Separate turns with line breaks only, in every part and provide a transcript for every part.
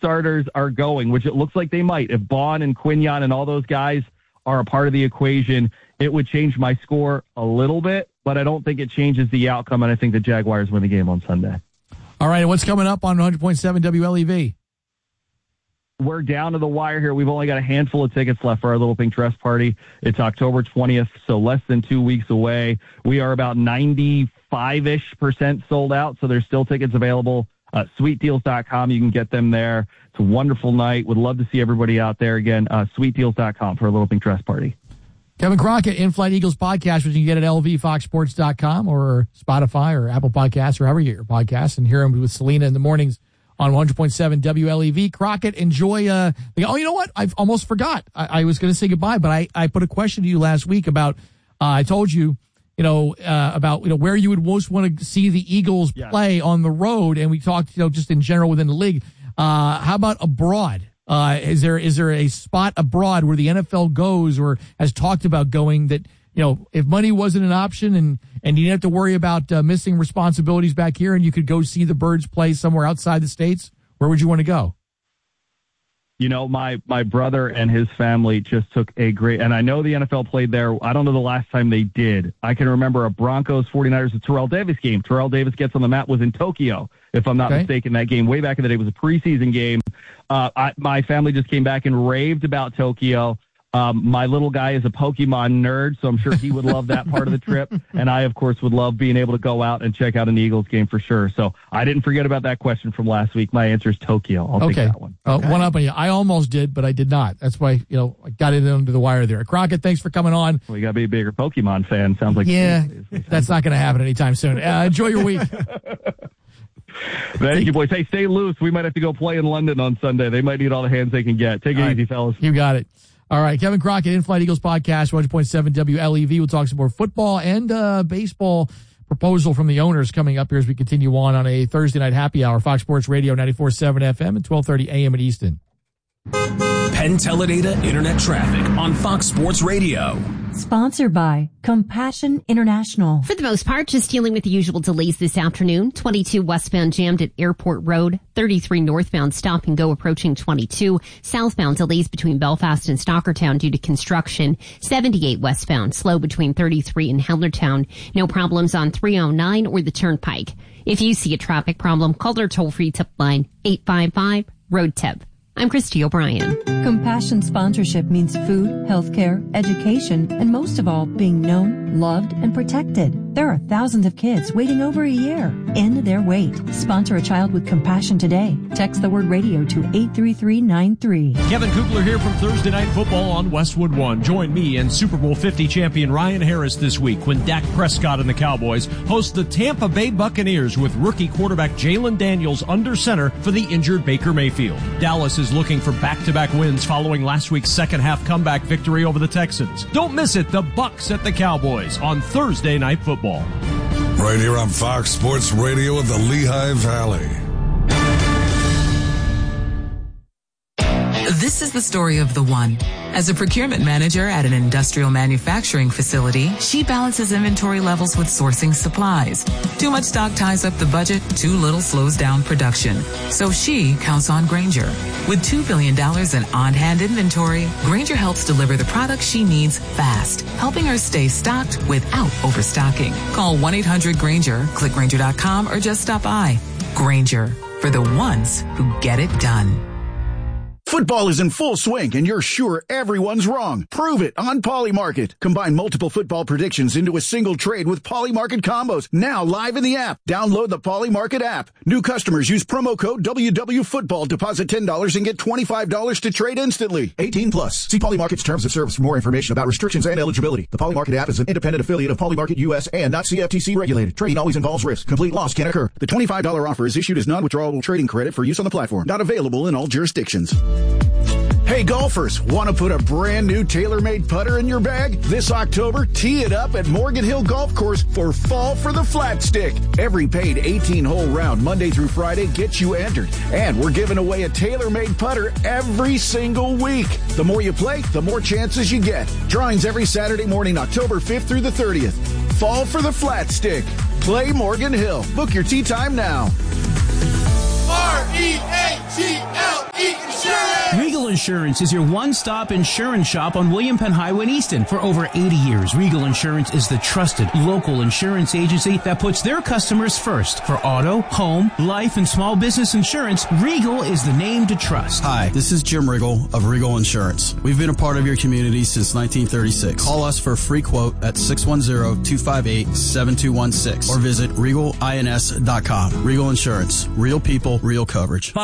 starters are going, which it looks like they might, if Bond and Quignon and all those guys are a part of the equation, it would change my score a little bit, but I don't think it changes the outcome, and I think the Jaguars win the game on Sunday.
All right, and what's coming up on 100.7 WLEV?
We're down to the wire here. We've only got a handful of tickets left for our Little Pink Dress Party. It's October 20th, so less than 2 weeks away. We are about 95-ish% sold out, so there's still tickets available. Sweetdeals.com, you can get them there. It's a wonderful night. Would love to see everybody out there again. Sweetdeals.com for a Little Pink Dress Party.
Kevin Crockett, In-Flight Eagles podcast, which you can get at lvfoxsports.com or Spotify or Apple Podcasts or however you get your podcasts, and hear him with Selena in the mornings on 100.7 WLEV. Crockett, enjoy. You know what? I've almost forgot. I was going to say goodbye, but I put a question to you last week about. I told you, about where you would most want to see the Eagles play on the road, and we talked, just in general within the league. How about abroad? Is there a spot abroad where the NFL goes or has talked about going that, if money wasn't an option and you didn't have to worry about missing responsibilities back here and you could go see the Birds play somewhere outside the States, where would you want to go?
My brother and his family just took a great, and I know the NFL played there. I don't know the last time they did. I can remember a Broncos 49ers Terrell Davis game. Terrell Davis gets on the map was in Tokyo, if I'm not mistaken. That game way back in the day was a preseason game. My family just came back and raved about Tokyo. My little guy is a Pokemon nerd, so I'm sure he would love that part of the trip. And I, of course, would love being able to go out and check out an Eagles game for sure. So I didn't forget about that question from last week. My answer is Tokyo. I'll take that one.
One up on you. I almost did, but I did not. That's why, I got it under the wire there. Crockett, thanks for coming on.
Well, you got to be a bigger Pokemon fan. Sounds like
that's not going to happen anytime soon. Enjoy your week.
Thank you, boys. Hey, stay loose. We might have to go play in London on Sunday. They might need all the hands they can get. Take it easy, fellas.
You got it. All right, Kevin Crockett, In-Flight Eagles podcast, 100.7 WLEV. We'll talk some more football and baseball proposal from the owners coming up here as we continue on a Thursday night happy hour. Fox Sports Radio 94.7 FM and 12:30 a.m. at Easton.
Penn Teledata Internet Traffic on Fox Sports Radio.
Sponsored by Compassion International.
For the most part, just dealing with the usual delays this afternoon. 22 westbound jammed at Airport Road. 33 northbound stop and go approaching 22. Southbound delays between Belfast and Stockertown due to construction. 78 westbound slow between 33 and Hellertown. No problems on 309 or the Turnpike. If you see a traffic problem, call our toll-free tip line 855-ROAD-TIP. I'm Christy O'Brien.
Compassion sponsorship means food, healthcare, education, and most of all, being known, loved, and protected. There are thousands of kids waiting over a year. End their wait. Sponsor a child with compassion today. Text the word radio to 83393.
Kevin Kugler here from Thursday Night Football on Westwood One. Join me and Super Bowl 50 champion Ryan Harris this week when Dak Prescott and the Cowboys host the Tampa Bay Buccaneers with rookie quarterback Jalen Daniels under center for the injured Baker Mayfield. Dallas is looking for back-to-back wins following last week's second-half comeback victory over the Texans. Don't miss it, the Bucs at the Cowboys on Thursday Night Football.
Right here on Fox Sports Radio of the Lehigh Valley.
This is the story of the one. As a procurement manager at an industrial manufacturing facility, she balances inventory levels with sourcing supplies. Too much stock ties up the budget, too little slows down production. So she counts on Grainger. With $2 billion in on-hand inventory, Grainger helps deliver the products she needs fast, helping her stay stocked without overstocking. Call 1-800-GRAINGER, click Grainger.com, or just stop by. Grainger, for the ones who get it done.
Football is in full swing, and you're sure everyone's wrong. Prove it on Polymarket. Combine multiple football predictions into a single trade with Polymarket combos. Now live in the app. Download the Polymarket app. New customers use promo code WWFootball. Deposit $10 and get $25 to trade instantly. 18 plus. See Polymarket's terms of service for more information about restrictions and eligibility. The Polymarket app is an independent affiliate of Polymarket US and not CFTC regulated. Trading always involves risk. Complete loss can occur. The $25 offer is issued as non-withdrawable trading credit for use on the platform. Not available in all jurisdictions. Hey golfers, want to put a brand new TaylorMade putter in your bag? This October, tee it up at Morgan Hill Golf Course for Fall for the Flat Stick. Every paid 18-hole round, Monday through Friday, gets you entered. And we're giving away a TaylorMade putter every single week. The more you play, the more chances you get. Drawings every Saturday morning, October 5th through the 30th. Fall for the Flat Stick. Play Morgan Hill. Book your tee time now.
REAGLE Insurance is your one-stop insurance shop on William Penn Highway in Easton. For over 80 years, Regal Insurance is the trusted local insurance agency that puts their customers first. For auto, home, life, and small business insurance, Regal is the name to trust.
Hi, this is Jim Riggle of Regal Insurance. We've been a part of your community since 1936. Call us for a free quote at 610-258-7216 or visit regalins.com. Regal Insurance. Real people, real coverage.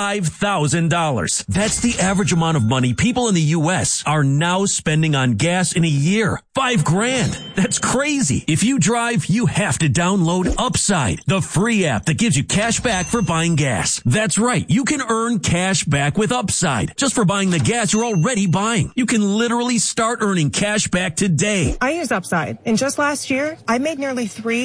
$5,000. That's the average amount of money people in the U.S. are now spending on gas in a year. $5,000. That's crazy. If you drive, you have to download Upside, the free app that gives you cash back for buying gas. That's right. You can earn cash back with Upside just for buying the gas you're already buying. You can literally start earning cash back today.
I use Upside, and just last year, I made nearly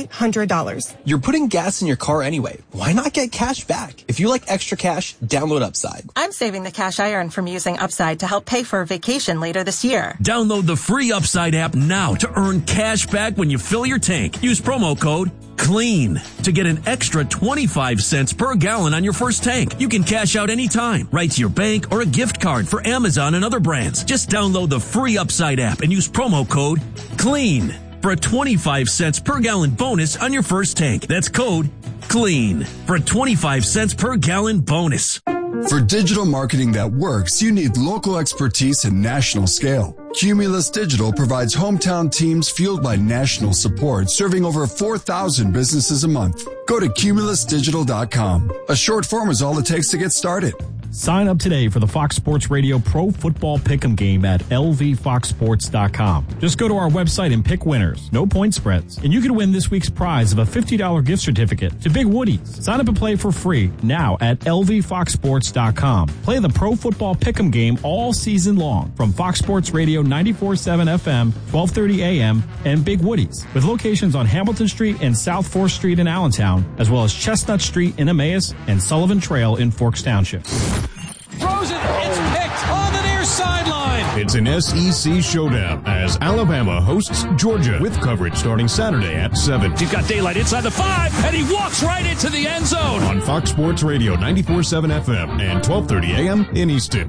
$300.
You're putting gas in your car anyway. Why not get cash back? If you like extra cash, download Upside.
I'm saving the cash I earn from using Upside to help pay for a vacation later this year.
Download the free Upside app now to earn cash back when you fill your tank. Use promo code CLEAN to get an extra 25 cents per gallon on your first tank. You can cash out anytime, right to your bank or a gift card for Amazon and other brands. Just download the free Upside app and use promo code CLEAN for a 25 cents per gallon bonus on your first tank. That's code CLEAN for a 25 cents per gallon bonus.
For digital marketing that works, you need local expertise and national scale. Cumulus Digital provides hometown teams fueled by national support, serving over 4,000 businesses a month. Go to cumulusdigital.com. A short form is all it takes to get started.
Sign up today for the Fox Sports Radio Pro Football Pick'em game at lvfoxsports.com. Just go to our website and pick winners. No point spreads. And you can win this week's prize of a $50 gift certificate to Big Woody's. Sign up and play for free now at lvfoxsports.com. Play the Pro Football Pick'em game all season long from Fox Sports Radio 94.7 FM, 1230 AM, and Big Woody's, with locations on Hamilton Street and South 4th Street in Allentown, as well as Chestnut Street in Emmaus and Sullivan Trail in Forks Township.
Throws it, it's picked on the near sideline.
It's an SEC showdown as Alabama hosts Georgia with coverage starting Saturday at 7.
He's got daylight inside the 5, and he walks right into the end zone.
On Fox Sports Radio 94.7 FM and 1230 AM in Easton.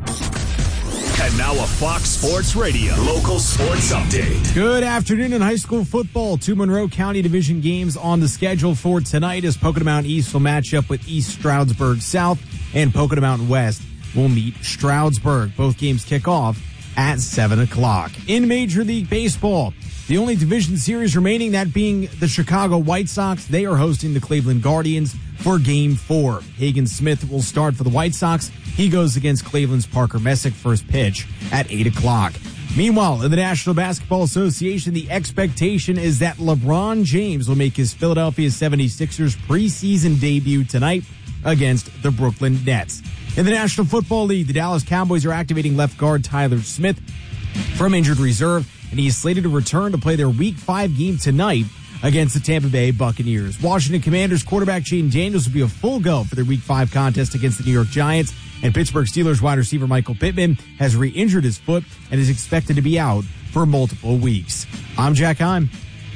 And now a Fox Sports Radio local sports update.
Good afternoon in high school football. 2 Monroe County Division games on the schedule for tonight as Pocono Mountain East will match up with East Stroudsburg South, and Pocono Mountain West will meet Stroudsburg. Both games kick off at 7 o'clock. In Major League Baseball, the only division series remaining, that being the Chicago White Sox. They are hosting the Cleveland Guardians for Game 4. Hagen Smith will start for the White Sox. He goes against Cleveland's Parker Messick, first pitch at 8 o'clock. Meanwhile, in the National Basketball Association, the expectation is that LeBron James will make his Philadelphia 76ers preseason debut tonight against the Brooklyn Nets. In the National Football League, the Dallas Cowboys are activating left guard Tyler Smith from injured reserve, and he is slated to return to play their Week 5 game tonight against the Tampa Bay Buccaneers. Washington Commanders quarterback Jaden Daniels will be a full go for their Week 5 contest against the New York Giants, and Pittsburgh Steelers wide receiver Michael Pittman has re-injured his foot and is expected to be out for multiple weeks. I'm Jack Heim.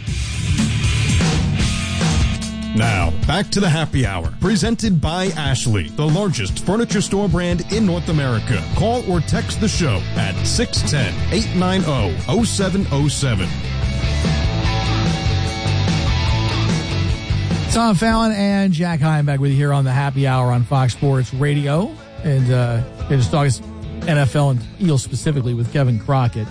Now, back to the happy hour, presented by Ashley, the largest furniture store brand in North America. Call or text the show at 610-890-0707.
Tom Fallon and Jack Heim back with you here on the happy hour on Fox Sports Radio. And just talking NFL and Eagles specifically with Kevin Crockett.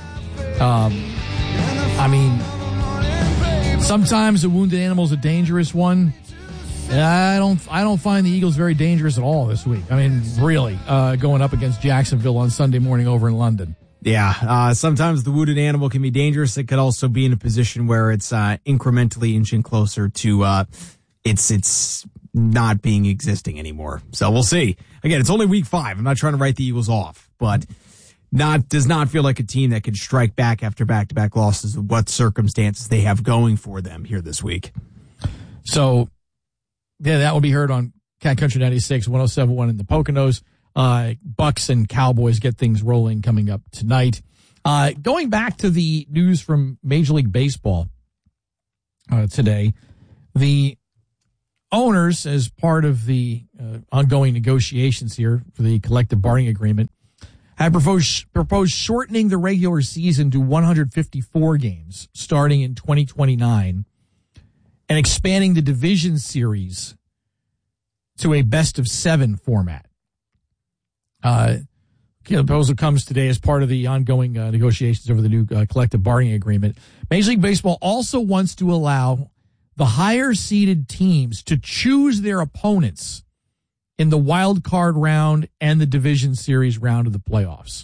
Sometimes a wounded animal is a dangerous one. And I don't find the Eagles very dangerous at all this week. I mean, really, going up against Jacksonville on Sunday morning over in London.
Yeah, sometimes the wounded animal can be dangerous. It could also be in a position where it's incrementally inching closer to it's not being existing anymore. So we'll see. Again, it's only week 5. I'm not trying to write the Eagles off, but does not feel like a team that could strike back after back-to-back losses of what circumstances they have going for them here this week.
So, yeah, that will be heard on Cat Country 96, 107.1 in the Poconos. Bucks and Cowboys get things rolling coming up tonight. Going back to the news from Major League Baseball today, the owners, as part of the ongoing negotiations here for the collective bargaining agreement, had proposed shortening the regular season to 154 games starting in 2029 and expanding the division series to a best-of-7 format. The proposal comes today as part of the ongoing negotiations over the new collective bargaining agreement. Major League Baseball also wants to allow the higher-seeded teams to choose their opponents in the wild card round and the division series round of the playoffs.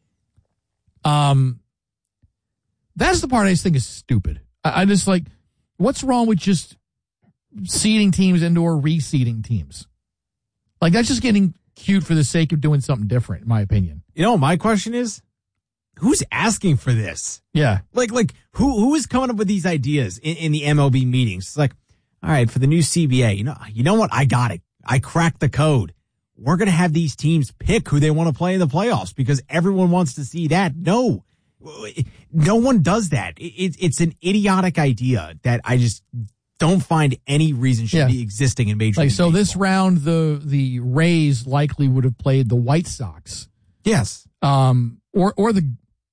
That's the part I just think is stupid. I just like, what's wrong with just seeding teams and or reseeding teams? Like, that's just getting cute for the sake of doing something different, in my opinion.
You know, my question is, who's asking for this?
Yeah.
Like who is coming up with these ideas in the MLB meetings? It's like, all right, for the new CBA, you know what? I got it. I cracked the code. We're going to have these teams pick who they want to play in the playoffs because everyone wants to see that. No one does that. It's an idiotic idea that I just don't find any reason should be existing in Major League Baseball.
So this round, the Rays likely would have played the White Sox.
Yes.
Or the.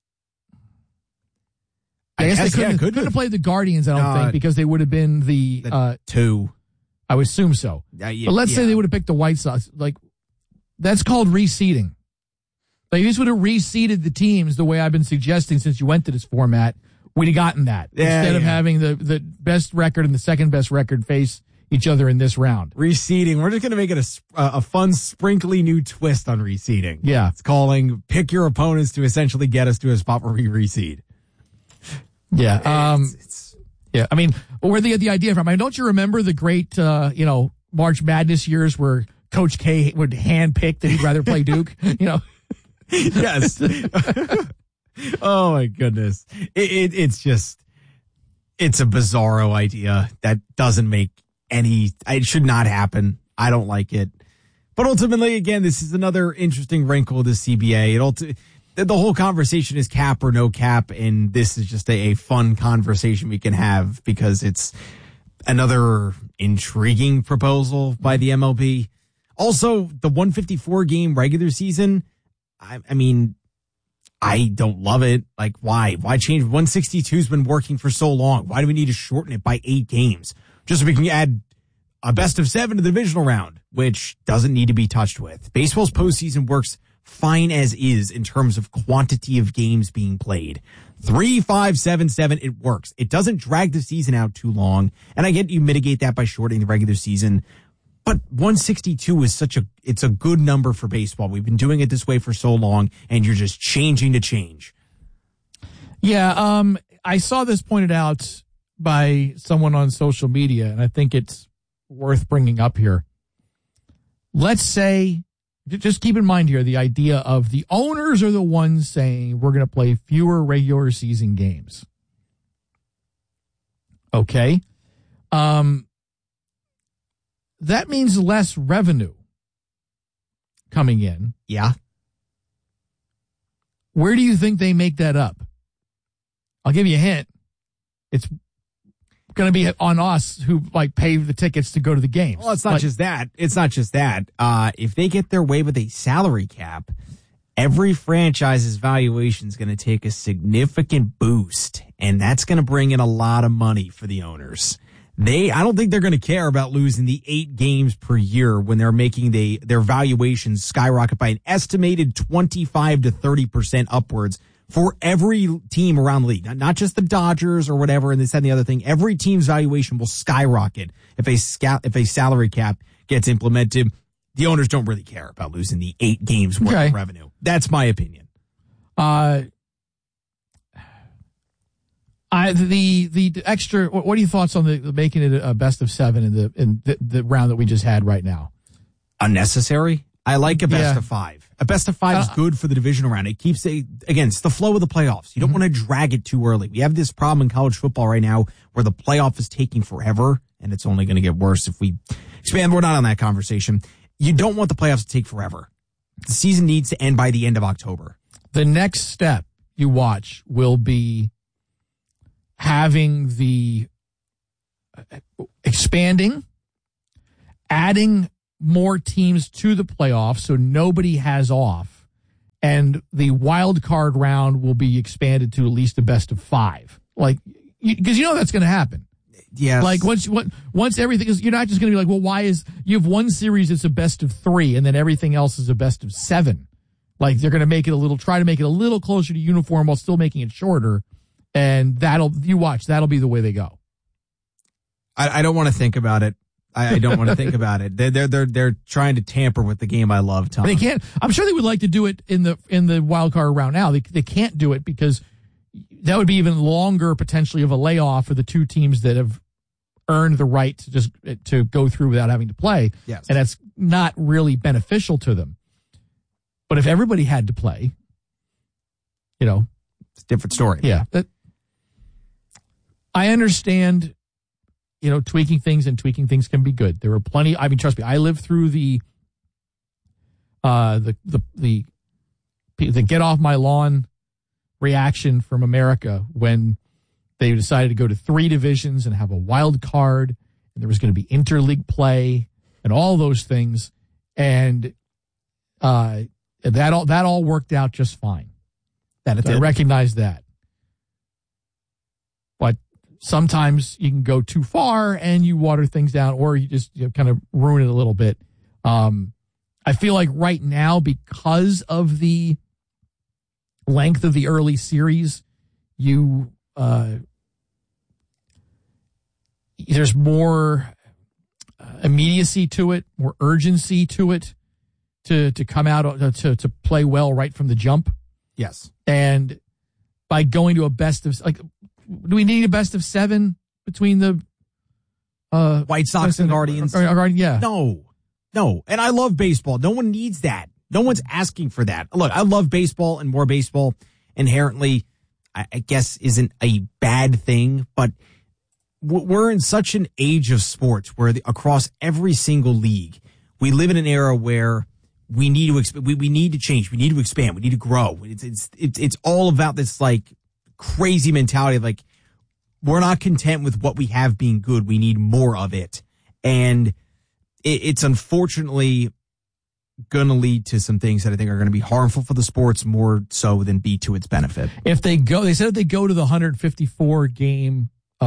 I guess they couldn't have played the Guardians, I don't think, because they would have been the
2.
I would assume so. But let's say they would have picked the White Sox. Like, that's called reseeding. Like, if you would have reseeded the teams the way I've been suggesting since you went to this format, we'd have gotten that. Instead of having the best record and the second best record face each other in this round.
Reseeding. We're just going to make it a fun, sprinkly new twist on reseeding.
Yeah.
It's calling pick your opponents to essentially get us to a spot where we reseed.
Yeah. Yeah, I mean, where they get the idea from? I mean, don't you remember the great, March Madness years where Coach K would handpick that he'd rather play Duke?
Yes. Oh my goodness, it's a bizarro idea that doesn't make any. It should not happen. I don't like it. But ultimately, again, this is another interesting wrinkle of the CBA. The whole conversation is cap or no cap, and this is just a fun conversation we can have because it's another intriguing proposal by the MLB. Also, the 154 game regular season, I mean, I don't love it. Like, why? Why change? 162 has been working for so long. Why do we need to shorten it by 8 games? Just so we can add a best-of-7 to the divisional round, which doesn't need to be touched with. Baseball's postseason works fine as is in terms of quantity of games being played. 3, 5, 7, 7, it works. It doesn't drag the season out too long, and I get you mitigate that by shortening the regular season. But 162 is it's a good number for baseball. We've been doing it this way for so long, and you're just changing to change.
Yeah, I saw this pointed out by someone on social media, and I think it's worth bringing up here. Let's say, just keep in mind here, the idea of the owners are the ones saying we're going to play fewer regular season games. Okay. That means less revenue coming in.
Yeah.
Where do you think they make that up? I'll give you a hint. It's going to be on us who pay the tickets to go to the games.
Well, it's not just that. It's not just that. If they get their way with a salary cap, every franchise's valuation is going to take a significant boost, and that's going to bring in a lot of money for the owners. I don't think they're going to care about losing the 8 games per year when they're making their valuations skyrocket by an estimated 25 to 30% upwards for every team around the league. Not just the Dodgers or whatever, and this and the other thing. Every team's valuation will skyrocket if a salary cap gets implemented. The owners don't really care about losing the 8 games worth of revenue. That's my opinion.
The extra. What are your thoughts on the making it a best of 7 in the round that we just had right now?
Unnecessary. I like a best of 5. A best of 5 is good for the divisional round. It keeps it's the flow of the playoffs. You don't want to drag it too early. We have this problem in college football right now where the playoff is taking forever, and it's only going to get worse if we expand. We're not on that conversation. You don't want the playoffs to take forever. The season needs to end by the end of October.
The next step you watch will be having the expanding, adding more teams to the playoffs so nobody has off, and the wild card round will be expanded to at least a best of 5. Like, because that's going to happen.
Yes.
Like once everything is, you're not just going to be like, well, why is you have one series that's a best of 3 and then everything else is a best of 7. Like they're going to try to make it a little closer to uniform while still making it shorter. And that'll be the way they go.
I don't want to think about it. I don't want to think about it. They're trying to tamper with the game I love, Tom.
They can't. I'm sure they would like to do it in the wild card round now. They can't do it because that would be even longer potentially of a layoff for the two teams that have earned the right to go through without having to play.
Yes.
And that's not really beneficial to them. But if everybody had to play, it's
a different story.
Yeah. I understand, tweaking things can be good. There were plenty. I mean, trust me, I lived through the get off my lawn reaction from America when they decided to go to 3 divisions and have a wild card, and there was going to be interleague play and all those things, and that all worked out just fine. I recognize that. But sometimes you can go too far and you water things down, or you just kind of ruin it a little bit. I feel like right now, because of the length of the early series, there's more immediacy to it, more urgency to it, to come out to play well right from the jump.
Yes. And
by going to a best of, do we need a best of 7 between the
White Sox and Guardians?
Yeah.
No. And I love baseball. No one needs that. No one's asking for that. Look, I love baseball, and more baseball inherently, I guess, isn't a bad thing. But we're in such an age of sports where across every single league, we live in an era where we need to we need to change. We need to expand. We need to grow. It's all about this crazy mentality of we're not content with what we have being good. We need more of it, and it's unfortunately going to lead to some things that I think are going to be harmful for the sports more so than be to its benefit.
They said if they go to the 154 game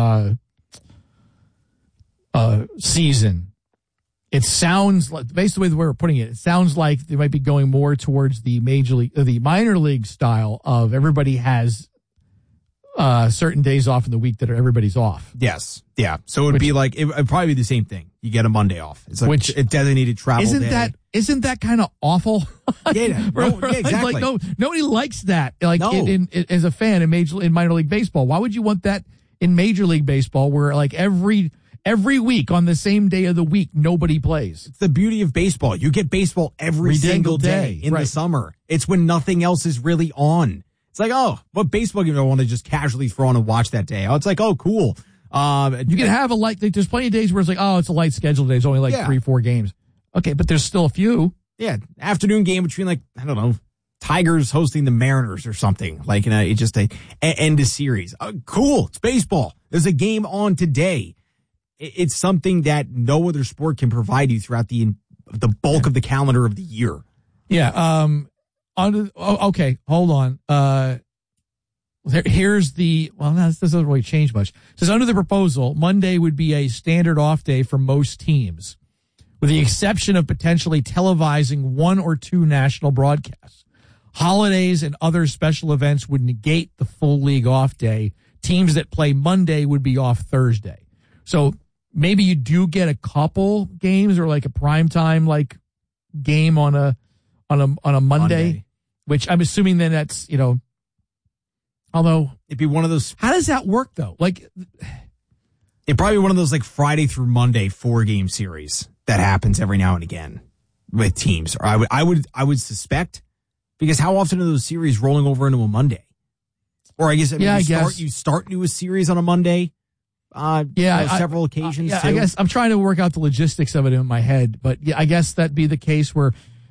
season. It sounds like, based on the way we're putting it, it sounds like they might be going more towards the minor league style of everybody has certain days off in the week that everybody's off.
Yes. Yeah. So it'd probably be the same thing. You get a Monday off. It's a designated travel day.
Isn't that kind of awful?
Yeah, exactly.
Nobody likes that. As a fan in minor league baseball, why would you want that in Major League Baseball where every week on the same day of the week, nobody plays?
It's the beauty of baseball. You get baseball every single day in the summer. It's when nothing else is really on. It's what baseball game do I want to just casually throw on and watch that day? Oh, it's cool.
You can have there's plenty of days where it's it's a light schedule day. It's only 3-4 games. Okay, but there's still a few.
Yeah, afternoon game between Tigers hosting the Mariners or something. It's just a end of series. Cool. It's baseball. There's a game on today. It's something that no other sport can provide you throughout the bulk of the calendar of the year.
Yeah. Okay. Hold on. Here's this doesn't really change much. It says under the proposal, Monday would be a standard off day for most teams, with the exception of potentially televising 1 or 2 national broadcasts. Holidays and other special events would negate the full league off day. Teams that play Monday would be off Thursday. So maybe you do get a couple games or a primetime game on a Monday, which I'm assuming then that's, although
it'd be one of those.
How does that work though?
It'd probably be one of those Friday through Monday 4-game series that happens every now and again with teams. Or I would suspect, because how often are those series rolling over into a Monday? Or I guess you start new a series on a Monday. Several occasions.
I guess I'm trying to work out the logistics of it in my head, but I guess that'd be the case where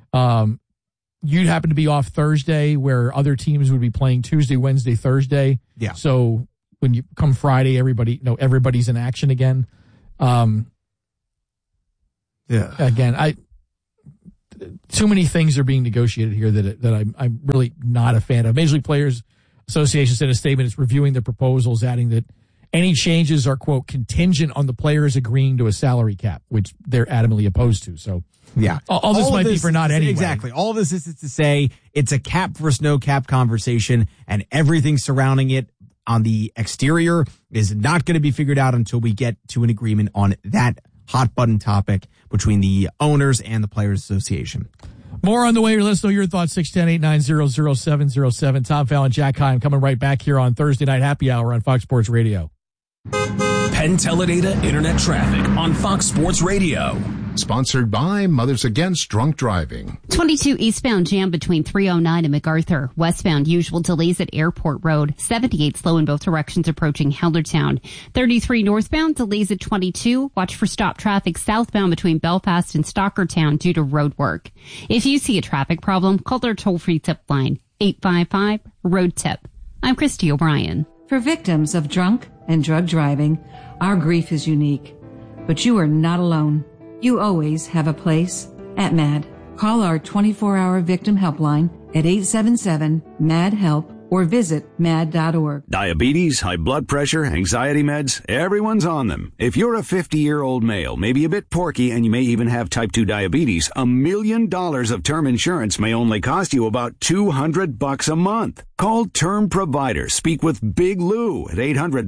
you'd happen to be off Thursday, where other teams would be playing Tuesday, Wednesday, Thursday.
Yeah.
So when you come Friday, everybody's in action again.
Yeah.
Again, too many things are being negotiated here that I'm really not a fan of. Major League Players Association said in a statement it's reviewing the proposals, adding that any changes are, quote, contingent on the players agreeing to a salary cap, which they're adamantly opposed to. So,
yeah,
all this might be for not anyway.
Exactly. All this is to say it's a cap versus no cap conversation, and everything surrounding it on the exterior is not going to be figured out until we get to an agreement on that hot button topic between the owners and the Players Association.
More on the way. Let us know your thoughts. 610-890-0707. Tom Fallon, Jack Heim coming right back here on Thursday Night Happy Hour on Fox Sports Radio.
Penn Teledata Internet Traffic on Fox Sports Radio.
Sponsored by Mothers Against Drunk Driving.
22 eastbound jam between 309 and MacArthur. Westbound usual delays at Airport Road. 78 slow in both directions approaching Hellertown. 33 northbound delays at 22. Watch for stop traffic southbound between Belfast and Stockertown due to road work. If you see a traffic problem, call their toll-free tip line, 855-ROAD-TIP. I'm Christy O'Brien.
For victims of drunk and drug driving, our grief is unique. But you are not alone. You always have a place at MAD. Call our 24-hour victim helpline at 877-MAD-HELP or visit mad.org.
Diabetes, high blood pressure, anxiety meds, everyone's on them. If you're a 50-year-old male, maybe a bit porky, and you may even have type 2 diabetes, $1 million of term insurance may only cost you about $200 a month. Call Term Provider. Speak with Big Lou at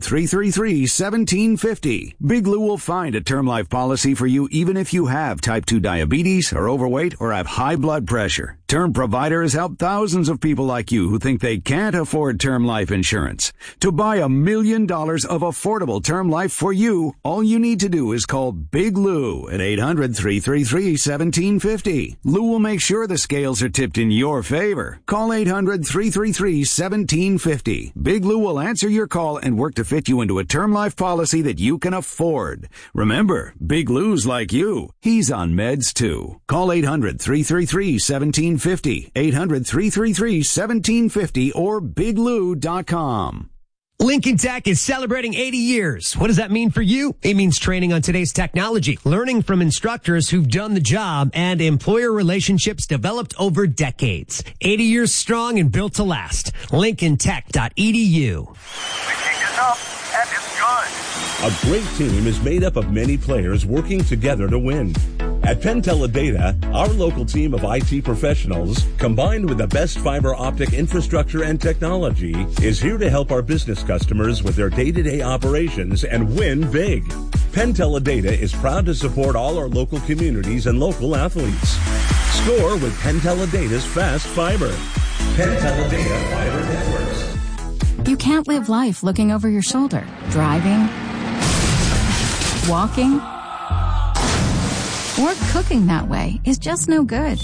800-333-1750. Big Lou will find a term life policy for you even if you have type 2 diabetes, are overweight, or have high blood pressure. Term Provider has helped thousands of people like you who think they can't afford term life insurance. To buy $1 million of affordable term life for you, all you need to do is call Big Lou at 800-333-1750. Lou will make sure the scales are tipped in your favor. Call 800-333-1750. Big Lou will answer your call and work to fit you into a term life policy that you can afford. Remember, Big Lou's like you. He's on meds too. Call 800-333-1750. 800-333-1750 or biglou.com.
Lincoln Tech is celebrating 80 years. What does that mean for you? It means training on today's technology, learning from instructors who've done the job, and employer relationships developed over decades. 80 years strong and built to last. LincolnTech.edu.
A great team is made up of many players working together to win. At Penn Teledata, our local team of IT professionals, combined with the best fiber optic infrastructure and technology, is here to help our business customers with their day-to-day operations and win big. Penn Teledata is proud to support all our local communities and local athletes. Score with Penn Teledata's fast fiber. Penn Teledata Fiber Networks.
You can't live life looking over your shoulder. Driving, walking, or cooking that way is just no good.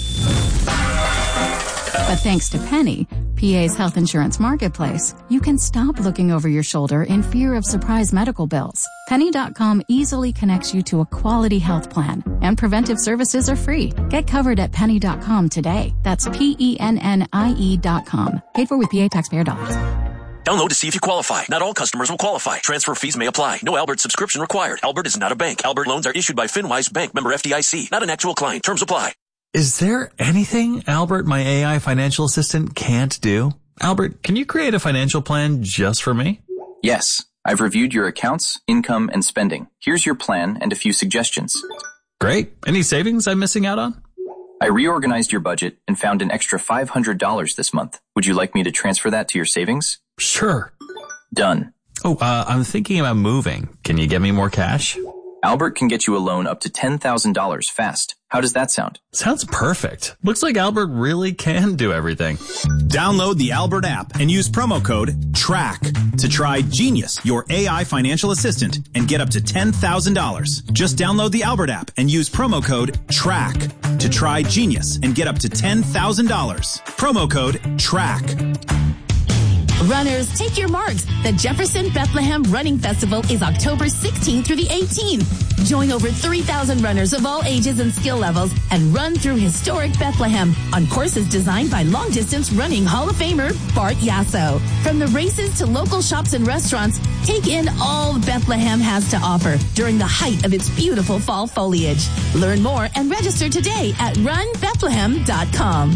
But thanks to Penny, PA's health insurance marketplace, you can stop looking over your shoulder in fear of surprise medical bills. Penny.com easily connects you to a quality health plan, and preventive services are free. Get covered at Penny.com today. That's PENNIE.com. Paid for with PA taxpayer dollars.
Download to see if you qualify. Not all customers will qualify. Transfer fees may apply. No Albert subscription required. Albert is not a bank. Albert loans are issued by FinWise Bank, member FDIC. Not an actual client. Terms apply.
Is there anything Albert, my AI financial assistant, can't do? Albert, can you create a financial plan just for me?
Yes. I've reviewed your accounts, income, and spending. Here's your plan and a few suggestions.
Great. Any savings I'm missing out on?
I reorganized your budget and found an extra $500 this month. Would you like me to transfer that to your savings?
Sure.
Done.
Oh, I'm thinking about moving. Can you get me more cash?
Albert can get you a loan up to $10,000 fast. How does that sound?
Sounds perfect. Looks like Albert really can do everything.
Download the Albert app and use promo code TRACK to try Genius, your AI financial assistant, and get up to $10,000. Just download the Albert app and use promo code TRACK to try Genius and get up to $10,000. Promo code TRACK.
Runners, take your marks. The Jefferson Bethlehem Running Festival is October 16th through the 18th. Join over 3,000 runners of all ages and skill levels and run through historic Bethlehem, on courses designed by long-distance running Hall of Famer Bart Yasso. From the races to local shops and restaurants, take in all Bethlehem has to offer during the height of its beautiful fall foliage. Learn more and register today at runbethlehem.com.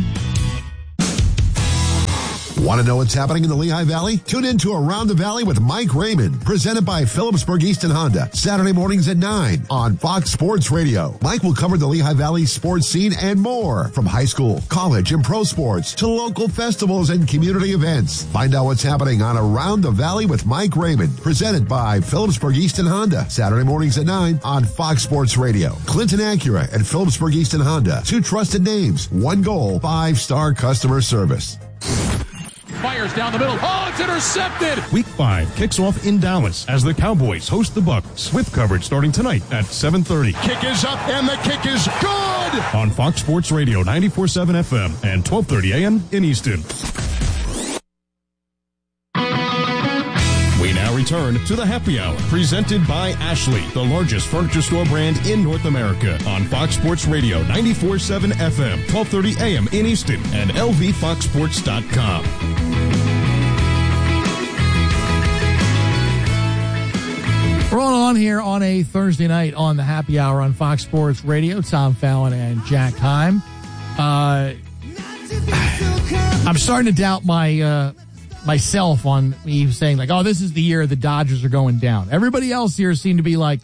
Want to know what's happening in the Lehigh Valley? Tune in to Around the Valley with Mike Raymond, presented by Phillipsburg Easton Honda, Saturday mornings at 9 on Fox Sports Radio. Mike will cover the Lehigh Valley sports scene and more, from high school, college, and pro sports to local festivals and community events. Find out what's happening on Around the Valley with Mike Raymond, presented by Phillipsburg Easton Honda, Saturday mornings at 9 on Fox Sports Radio. Clinton Acura and Phillipsburg Easton Honda, 2 trusted names, 1 goal, 5-star customer service.
Fires down the middle. Oh, it's intercepted.
Week 5 kicks off in Dallas as the Cowboys host the Bucs, with coverage starting tonight at 7:30.
Kick is up, and the kick is good!
On Fox Sports Radio 94.7 FM and 12:30 a.m. in Easton. We now return to the Happy Hour, presented by Ashley, the largest furniture store brand in North America, on Fox Sports Radio 94.7 FM, 12:30 a.m. in Easton, and lvfoxsports.com.
Rolling on here on a Thursday night on the Happy Hour on Fox Sports Radio. Tom Fallon and Jack Heim. I'm starting to doubt myself on me saying, like, oh, this is the year the Dodgers are going down. Everybody else here seemed to be like,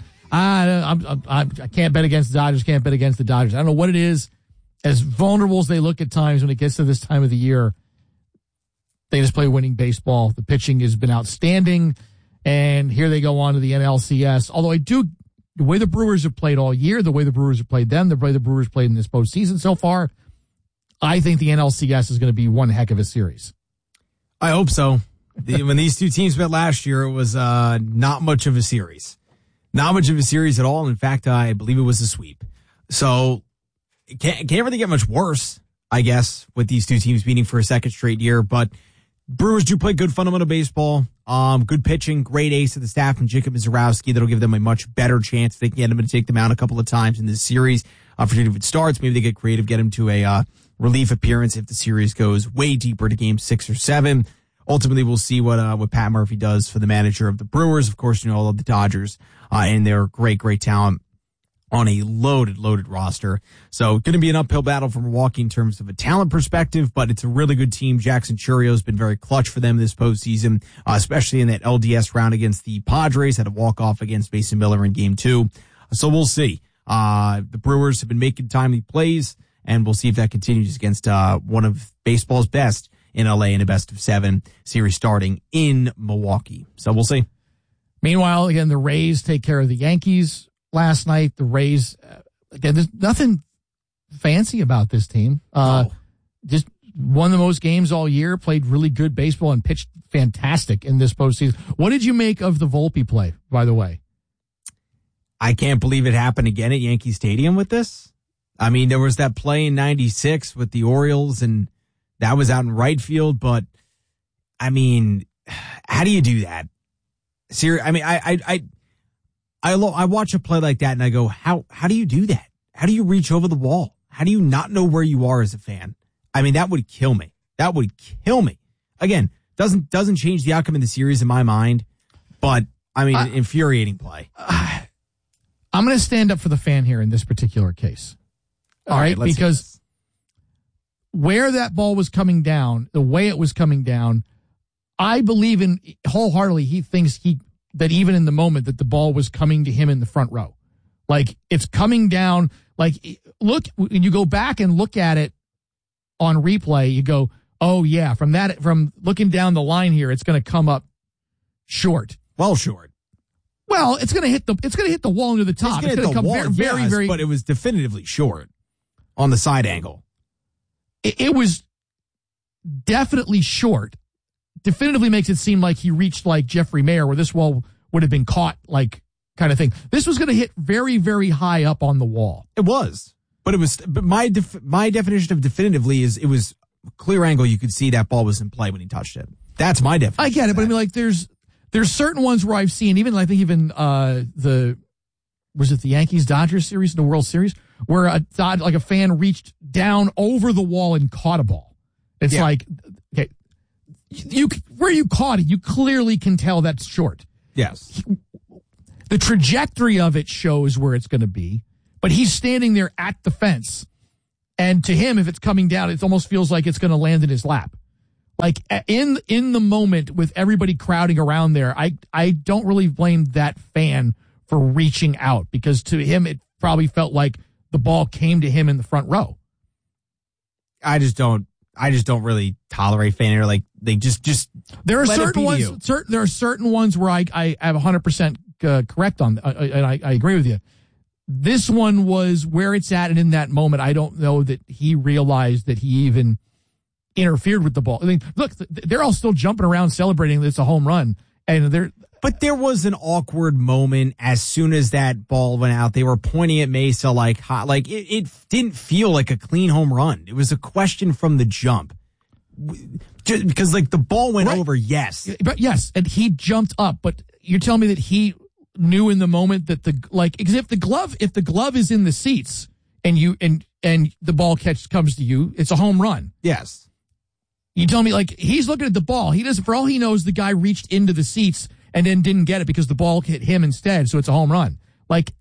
I can't bet against the Dodgers, can't bet against the Dodgers. I don't know what it is. As vulnerable as they look at times when it gets to this time of the year, they just play winning baseball. The pitching has been outstanding. And here they go on to the NLCS. Although the way the Brewers have played all year, the way the Brewers have played them, the way the Brewers played in this postseason so far, I think the NLCS is going to be one heck of a series.
I hope so. When these two teams met last year, it was not much of a series. Not much of a series at all. In fact, I believe it was a sweep. So it can't really get much worse, I guess, with these two teams meeting for a second straight year. But Brewers do play good fundamental baseball. Good pitching, great ace of the staff from Jacob Misiorowski. That'll give them a much better chance. They can get him to take them out a couple of times in this series. Particularly if it starts, maybe they get creative, get him to a relief appearance if the series goes way deeper to game 6 or 7. Ultimately, we'll see what Pat Murphy does for the manager of the Brewers. Of course, all of the Dodgers and their great talent on a loaded roster. So going to be an uphill battle for Milwaukee in terms of a talent perspective, but it's a really good team. Jackson Chourio has been very clutch for them this postseason, especially in that LDS round against the Padres. Had a walk-off against Mason Miller in Game 2. So we'll see. The Brewers have been making timely plays, and we'll see if that continues against one of baseball's best in LA in a best-of-7 series starting in Milwaukee. So we'll see.
Meanwhile, again, the Rays take care of the Yankees last night. The Rays, again, there's nothing fancy about this team. Just won the most games all year, played really good baseball, and pitched fantastic in this postseason. What did you make of the Volpe play, by the way?
I can't believe it happened again at Yankee Stadium with this. I mean, there was that play in 96 with the Orioles, and that was out in right field, but, I mean, how do you do that? Seriously, I mean, I watch a play like that and I go, how do you do that? How do you reach over the wall? How do you not know where you are as a fan? I mean, that would kill me. That would kill me. Again, doesn't change the outcome of the series in my mind, but I mean, infuriating play.
I'm going to stand up for the fan here in this particular case. All right, because where that ball was coming down, the way it was coming down, I believe in wholeheartedly. He thinks that even in the moment that the ball was coming to him in the front row, like it's coming down. Like look, when you go back and look at it on replay, you go, oh yeah, from looking down the line here, it's going to come up short.
Well, short.
Well, it's going to hit the wall near the top. It's going to come wall, very,
but it was definitively short on the side angle.
It was definitely short. Definitively makes it seem like he reached like Jeffrey Mayer, where this wall would have been caught, like kind of thing. This was going to hit very, very high up on the wall.
It was, but my definition of definitively is it was clear angle. You could see that ball was in play when he touched it. That's my definition.
I get it, but I mean, like there's certain ones where I've seen, even I think even was it the Yankees Dodgers series in the World Series, where a fan reached down over the wall and caught a ball. It's like, okay, where you caught it, you clearly can tell that's short.
Yes.
The trajectory of it shows where it's going to be, but he's standing there at the fence. And to him, if it's coming down, it almost feels like it's going to land in his lap. Like in the moment with everybody crowding around there, I don't really blame that fan for reaching out, because to him, it probably felt like the ball came to him in the front row.
I just don't really tolerate fan error. Like they just
there are certain ones. There are certain ones where I have 100% correct on, and I agree with you. This one was where it's at, and in that moment, I don't know that he realized that he even interfered with the ball. I mean, look, they're all still jumping around celebrating that it's a home run, and
But there was an awkward moment as soon as that ball went out. They were pointing at Mesa like hot. Like it didn't feel like a clean home run. It was a question from the jump. Just because like the ball went over, yes.
But yes, and he jumped up. But you're telling me that he knew in the moment that because if the glove is in the seats and the ball comes to you, it's a home run.
Yes.
You tell me, like, he's looking at the ball. He doesn't, for all he knows, the guy reached into the seats and then didn't get it because the ball hit him instead, so it's a home run. Like,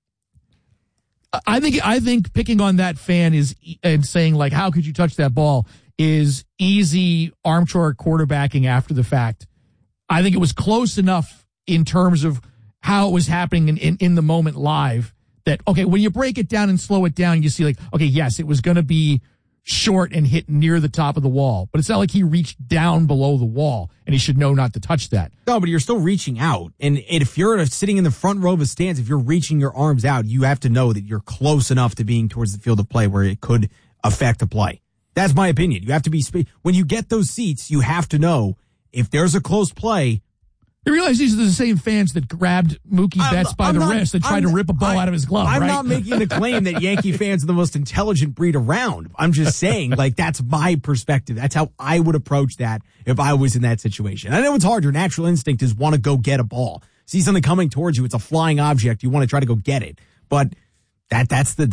I think picking on that fan and saying, like, how could you touch that ball is easy armchair quarterbacking after the fact. I think it was close enough in terms of how it was happening in the moment live that, okay, when you break it down and slow it down, you see, like, okay, yes, it was going to be short and hit near the top of the wall, but it's not like he reached down below the wall and he should know not to touch that.
No, but you're still reaching out. And if you're sitting in the front row of a stands, if you're reaching your arms out, you have to know that you're close enough to being towards the field of play where it could affect a play. That's my opinion. You have to be, when you get those seats, you have to know if there's a close play.
You realize these are the same fans that grabbed Mookie Betts by the wrist and tried to rip a ball out of his glove,
I'm
right?
not making the claim that Yankee fans are the most intelligent breed around. I'm just saying, like, that's my perspective. That's how I would approach that if I was in that situation. I know it's hard. Your natural instinct is want to go get a ball. See something coming towards you. It's a flying object. You want to try to go get it. But that's the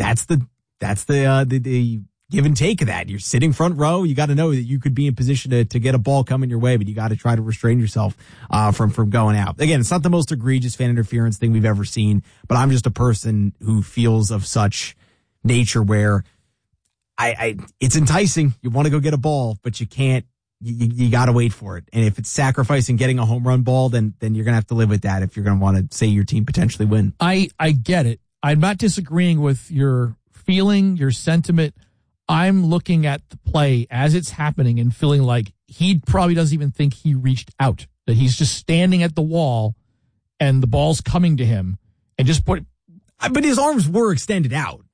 give and take of that. You're sitting front row. You got to know that you could be in position to get a ball coming your way, but you got to try to restrain yourself from going out. Again, it's not the most egregious fan interference thing we've ever seen, but I'm just a person who feels of such nature where it's enticing. You want to go get a ball, but you can't. You got to wait for it. And if it's sacrificing getting a home run ball, then you're going to have to live with that if you're going to want to say your team potentially win.
I get it. I'm not disagreeing with your feeling, your sentiment. I'm looking at the play as it's happening and feeling like he probably doesn't even think he reached out, that he's just standing at the wall and the ball's coming to him and just put.
But his arms were extended out.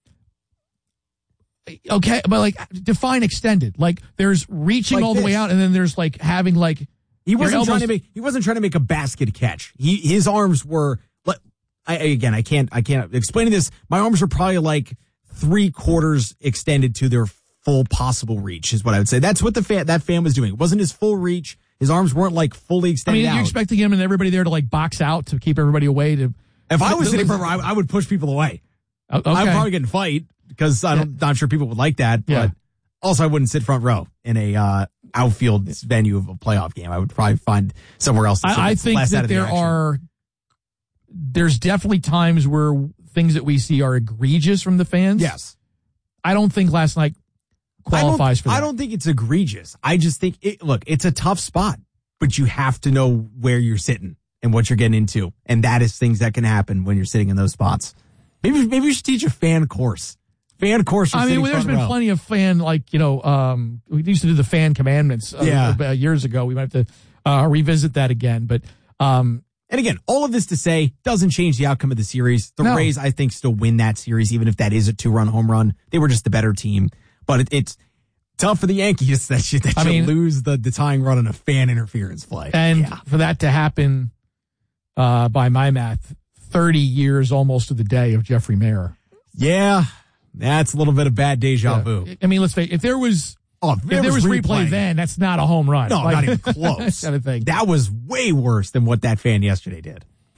Okay, but like define extended. Like there's reaching like all the way out, and then there's like having like
he wasn't trying to make a basket catch. His arms were. I can't explain this. My arms are probably like 3/4 extended to their full possible reach is what I would say. That's what that fan was doing. It wasn't his full reach. His arms weren't like fully extended out.
You're expecting him and everybody there to like box out to keep everybody away.
If I was sitting front row, I would push people away.
Okay.
I'd probably get in a fight because I'm not sure people would like that. But also I wouldn't sit front row in a outfield venue of a playoff game. I would probably find somewhere else.
I think that there's definitely times where things that we see are egregious from the fans.
Yes.
I don't think last night qualifies for that.
I don't think it's egregious. I just think, it's a tough spot, but you have to know where you're sitting and what you're getting into. And that is things that can happen when you're sitting in those spots. Maybe we should teach a fan course. Fan course.
I mean, there's been plenty of fan, we used to do the fan commandments years ago. We might have to revisit that again. But,
and again, all of this to say doesn't change the outcome of the series. The Rays, I think, still win that series, even if that is a 2-run home run. They were just the better team. But it's tough for the Yankees that you lose the tying run on a fan interference play.
And for that to happen, by my math, 30 years almost to the day of Jeffrey Mayer.
Yeah, that's a little bit of bad deja vu.
I mean, let's face it, if there was replay then, that's not a home run.
No, not even close.
Kind of thing.
That was way worse than what that fan yesterday did.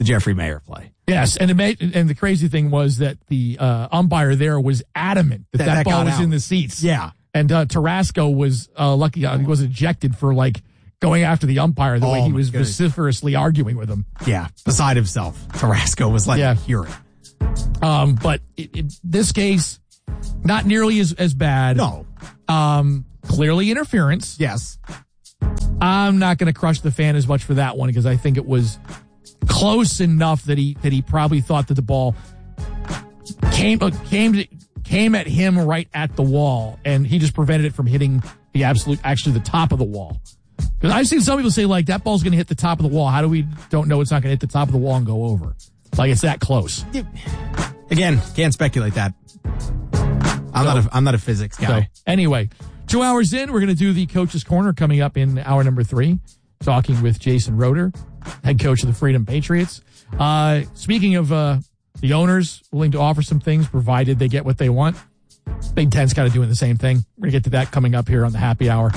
the Jeffrey Mayer play.
Yes, and the crazy thing was that the umpire there was adamant that ball was in the seats.
Yeah.
And Tarasco was lucky he was ejected for going after the umpire the way he was vociferously arguing with him.
Yeah, beside himself. Tarasco was hear it.
But this case, not nearly as bad.
No.
Clearly interference.
Yes.
I'm not going to crush the fan as much for that one because I think it was close enough that he probably thought that the ball came at him right at the wall, and he just prevented it from hitting the top of the wall. Because I've seen some people say that ball's going to hit the top of the wall. How do we don't know it's not going to hit the top of the wall and go over? It's that close.
Again, can't speculate that. I'm not a physics guy.
So, anyway, 2 hours in, we're going to do the Coach's Corner coming up in hour number 3, talking with Jason Roeder, head coach of the Freedom Patriots. Speaking of the owners willing to offer some things, provided they get what they want, Big Ten's kind of doing the same thing. We're going to get to that coming up here on the Happy Hour.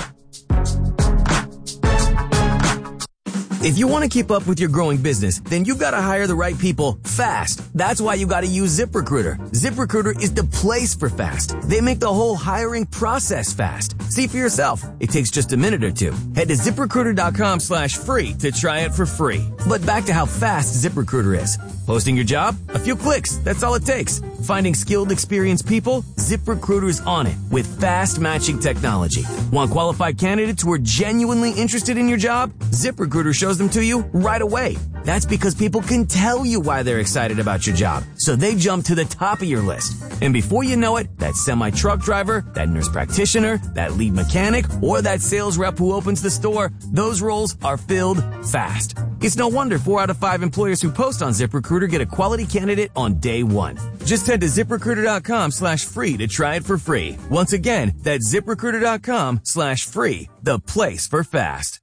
If you want to keep up with your growing business, then you've got to hire the right people fast. That's why you got to use ZipRecruiter. ZipRecruiter is the place for fast. They make the whole hiring process fast. See for yourself. It takes just a minute or two. Head to ZipRecruiter.com/free to try it for free. But back to how fast ZipRecruiter is. Posting your job? A few clicks. That's all it takes. Finding skilled, experienced people? ZipRecruiter's on it with fast matching technology. Want qualified candidates who are genuinely interested in your job? ZipRecruiter shows them to you right away. That's because people can tell you why they're excited about your job, so they jump to the top of your list. And before you know it, that semi-truck driver, that nurse practitioner, that lead mechanic, or that sales rep who opens the store, those roles are filled fast. It's no wonder 4 out of 5 employers who post on ZipRecruiter get a quality candidate on day one. Just head to ZipRecruiter.com/free to try it for free. Once again, that's ZipRecruiter.com/free, the place for fast.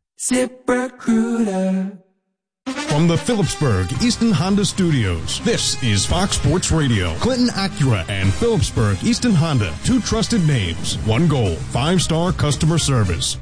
ZipRecruiter.
From the Phillipsburg Easton Honda Studios, this is Fox Sports Radio. Clinton Acura and Phillipsburg Easton Honda, 2 trusted names, 1 goal, 5-star customer service.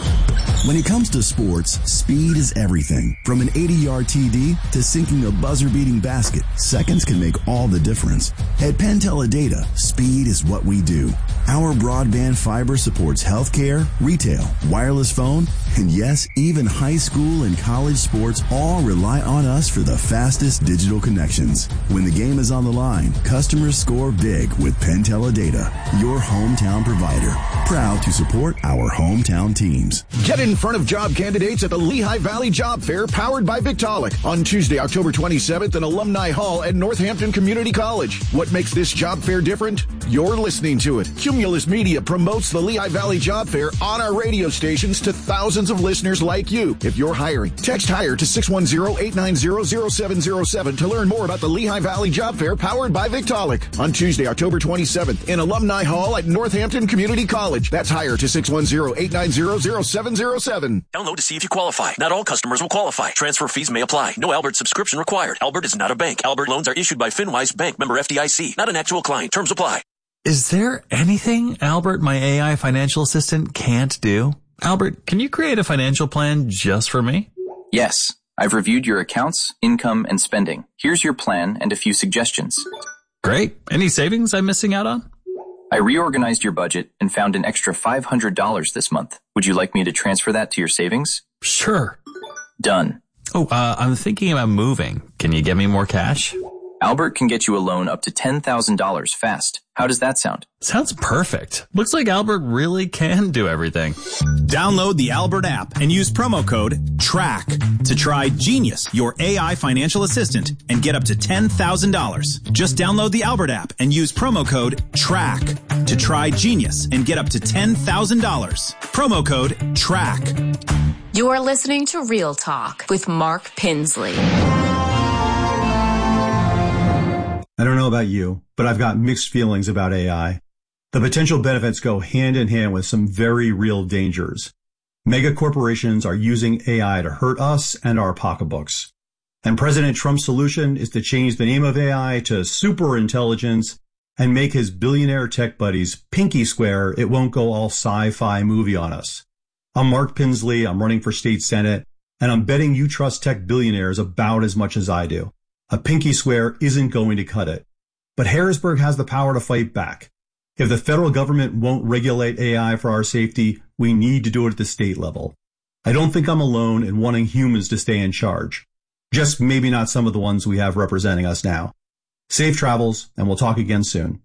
When it comes to sports, speed is everything. From an 80-yard TD to sinking a buzzer-beating basket, seconds can make all the difference. At PenTeleData, speed is what we do. Our broadband fiber supports healthcare, retail, wireless phone, and yes, even high school and college sports all rely on us for the fastest digital connections. When the game is on the line, customers score big with PenTeleData, your hometown provider. Proud to support our hometown teams.
Get in front of job candidates at the Lehigh Valley Job Fair powered by Victaulic on Tuesday, October 27th in Alumni Hall at Northampton Community College. What makes this job fair different? You're listening to it. Cumulus Media promotes the Lehigh Valley Job Fair on our radio stations to thousands of listeners like you. If you're hiring, text HIRE to 610-890-0707 to learn more about the Lehigh Valley Job Fair powered by Victaulic on Tuesday, October 27th in Alumni Hall at Northampton Community College. That's HIRE to 610-890-0707.
Download to see if you qualify. Not all customers will qualify. Transfer fees may apply. No Albert subscription required. Albert is not a bank. Albert loans are issued by FinWise Bank, member FDIC. Not an actual client. Terms apply.
Is there anything Albert, my AI financial assistant, can't do? Albert, can you create a financial plan just for me?
Yes. I've reviewed your accounts, income, and spending. Here's your plan and a few suggestions.
Great. Any savings I'm missing out on?
I reorganized your budget and found an extra $500 this month. Would you like me to transfer that to your savings?
Sure.
Done.
Oh, I'm thinking about moving. Can you get me more cash?
Albert can get you a loan up to $10,000 fast. How does that sound?
Sounds perfect. Looks like Albert really can do everything.
Download the Albert app and use promo code TRACK to try Genius, your AI financial assistant, and get up to $10,000. Just download the Albert app and use promo code TRACK to try Genius and get up to $10,000. Promo code TRACK.
You are listening to Real Talk with Mark Pinsley.
I don't know about you, but I've got mixed feelings about AI. The potential benefits go hand in hand with some very real dangers. Mega corporations are using AI to hurt us and our pocketbooks. And President Trump's solution is to change the name of AI to superintelligence and make his billionaire tech buddies pinky swear it won't go all sci-fi movie on us. I'm Mark Pinsley. I'm running for state senate. and I'm betting you trust tech billionaires about as much as I do. A pinky swear isn't going to cut it. But Harrisburg has the power to fight back. If the federal government won't regulate AI for our safety, we need to do it at the state level. I don't think I'm alone in wanting humans to stay in charge. Just maybe not some of the ones we have representing us now. Safe travels, and we'll talk again soon.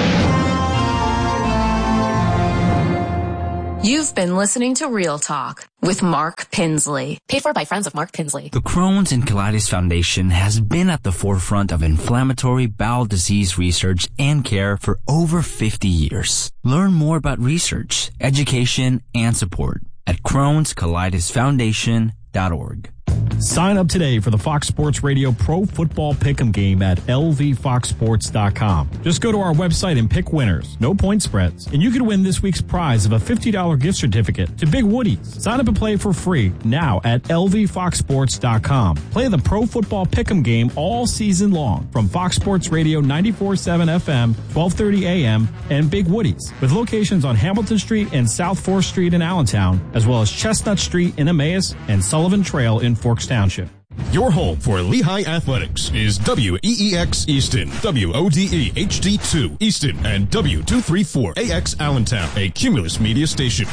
You've been listening to Real Talk with Mark Pinsley. Paid for by friends of Mark Pinsley.
The Crohn's and Colitis Foundation has been at the forefront of inflammatory bowel disease research and care for over 50 years. Learn more about research, education, and support at Crohn'sColitisFoundation.org.
Sign up today for the Fox Sports Radio Pro Football Pick'em game at lvfoxsports.com. Just go to our website and pick winners. No point spreads. And you can win this week's prize of a $50 gift certificate to Big Woody's. Sign up and play for free now at lvfoxsports.com. Play the Pro Football Pick'em game all season long from Fox Sports Radio 94.7 FM, 12:30 a.m. and Big Woody's, with locations on Hamilton Street and South 4th Street in Allentown, as well as Chestnut Street in Emmaus and Sullivan Trail in Forks Township.
Your home for Lehigh Athletics is WEEX Easton, WODE HD2 Easton, and W234AX Allentown, a Cumulus Media station.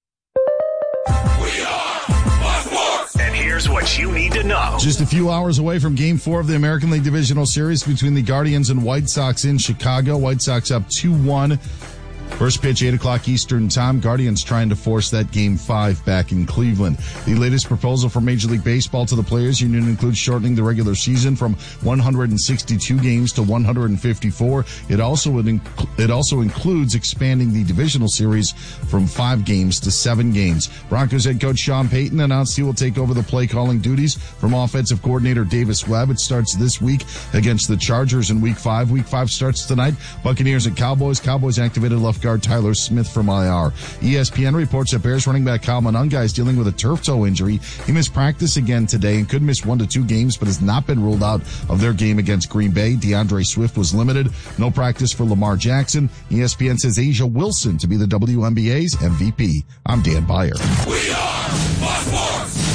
We are Fox Sports. And here's what you need to know.
Just a few hours away from Game 4 of the American League Divisional Series between the Guardians and White Sox in Chicago. White Sox up 2-1. First pitch, 8 o'clock Eastern time. Guardians trying to force that Game 5 back in Cleveland. The latest proposal from Major League Baseball to the Players Union includes shortening the regular season from 162 games to 154. It also includes expanding the divisional series from 5 games to 7 games. Broncos head coach Sean Payton announced he will take over the play calling duties from offensive coordinator Davis Webb. It starts this week against the Chargers in Week 5. Week 5 starts tonight. Buccaneers and Cowboys. Cowboys activated left guard Tyler Smith from IR. ESPN reports that Bears running back Kyle Monunga is dealing with a turf toe injury. He missed practice again today and could miss 1 to 2 games, but has not been ruled out of their game against Green Bay. DeAndre Swift was limited. No practice for Lamar Jackson. ESPN says Asia Wilson to be the WNBA's MVP. I'm Dan Beyer.
We are Fox Sports.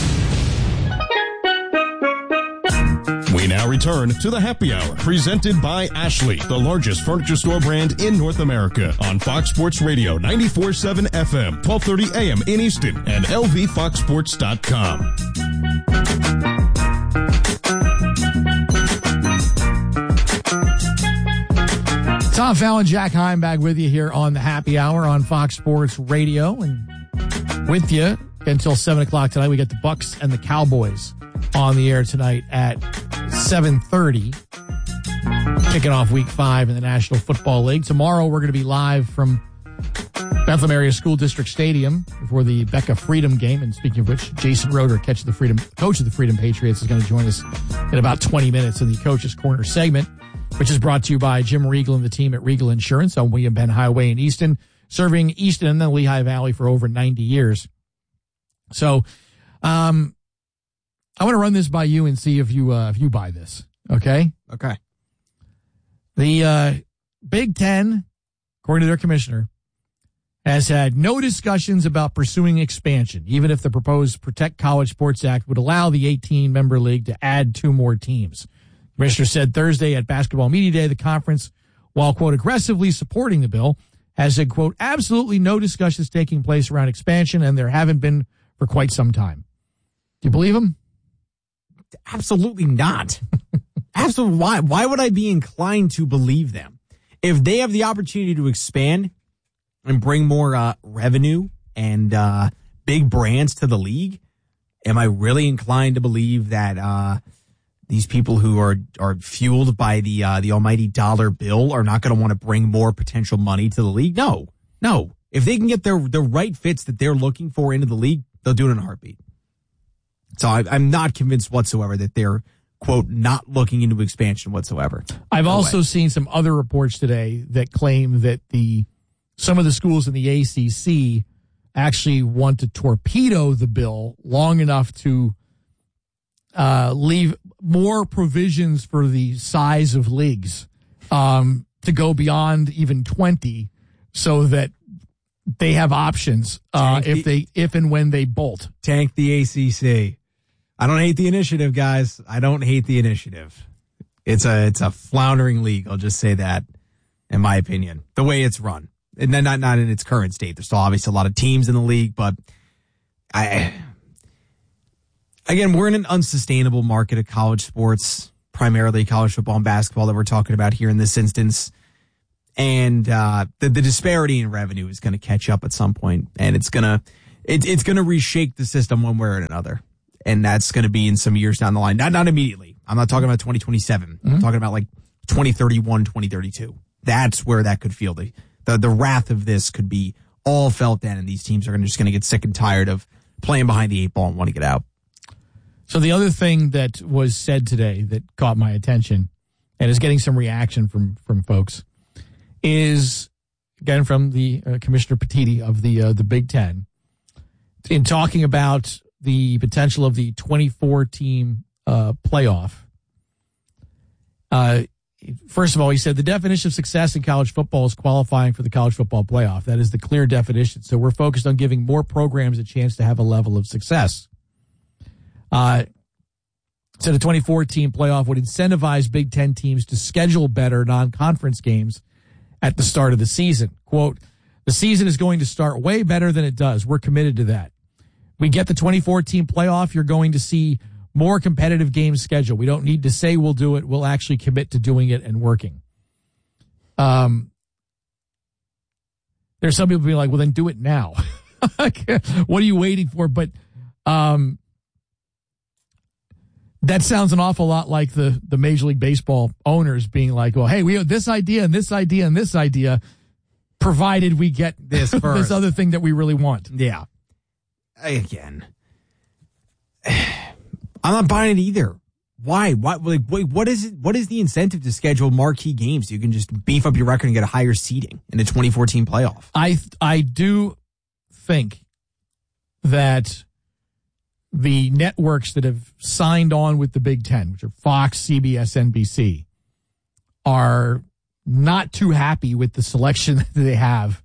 We now return to the Happy Hour, presented by Ashley, the largest furniture store brand in North America, on Fox Sports Radio 94.7 FM, 12:30 a.m. in Easton, and lvfoxsports.com.
Tom Fallon, Jack Heim back with you here on the Happy Hour on Fox Sports Radio, and with you until 7 o'clock tonight. We got the Bucks and the Cowboys on the air tonight at 7:30, kicking off Week 5 in the National Football League. Tomorrow we're going to be live from Bethlehem Area School District Stadium for the Becca Freedom game. And speaking of which, Jason Roeder, coach of the Freedom Patriots, is going to join us in about 20 minutes in the Coach's Corner segment, which is brought to you by Jim Regal and the team at Regal Insurance on William Penn Highway in Easton, serving Easton and the Lehigh Valley for over 90 years. So, I want to run this by you and see if you buy this. Okay?
Okay.
The Big Ten, according to their commissioner, has had no discussions about pursuing expansion, even if the proposed Protect College Sports Act would allow the 18-member league to add 2 more teams. The commissioner said Thursday at Basketball Media Day the conference, while, quote, aggressively supporting the bill, has said, quote, absolutely no discussions taking place around expansion, and there haven't been for quite some time. Do you believe him?
Absolutely not. Absolutely. Why would I be inclined to believe them? If they have the opportunity to expand and bring more revenue and big brands to the league, am I really inclined to believe that these people who are fueled by the almighty dollar bill are not going to want to bring more potential money to the league? No. If they can get the right fits that they're looking for into the league, they'll do it in a heartbeat. So I'm not convinced whatsoever that they're, quote, not looking into expansion whatsoever.
I've also seen some other reports today that claim that some of the schools in the ACC actually want to torpedo the bill long enough to leave more provisions for the size of leagues to go beyond even 20 so that they have options if and when they bolt.
Tank the ACC. I don't hate the initiative, guys. I don't hate the initiative. It's a floundering league. I'll just say that, in my opinion, the way it's run, and then not in its current state. There's still obviously a lot of teams in the league, but again, we're in an unsustainable market of college sports, primarily college football and basketball that we're talking about here in this instance. And the disparity in revenue is going to catch up at some point, and it's going to reshape the system one way or another. And that's going to be in some years down the line. Not immediately. I'm not talking about 2027. I'm talking about like 2031, 2032. That's where that could feel. The wrath of this could be all felt then, and these teams are just going to get sick and tired of playing behind the eight ball and want to get out.
So the other thing that was said today that caught my attention and is getting some reaction from folks is, again, from the Commissioner Petitti of the Big Ten, in talking about the potential of the 24-team playoff. First of all, he said the definition of success in college football is qualifying for the college football playoff. That is the clear definition. So we're focused on giving more programs a chance to have a level of success. So the 24-team playoff would incentivize Big Ten teams to schedule better non-conference games at the start of the season. Quote, the season is going to start way better than it does. We're committed to that. We get the 24-team playoff, you're going to see more competitive games scheduled. We don't need to say we'll do it. We'll actually commit to doing it and working. There's some people being like, well, then do it now. What are you waiting for? But that sounds an awful lot like the Major League Baseball owners being like, well, hey, we have this idea and this idea and this idea, provided we get this this other thing that we really want.
Yeah. Again, I'm not buying it either. Why? What is it? What is the incentive to schedule marquee games so you can just beef up your record and get a higher seeding in the 24-team playoff?
I do think that the networks that have signed on with the Big Ten, which are Fox, CBS, NBC, are not too happy with the selection that they have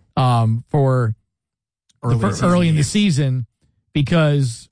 for early in the season, because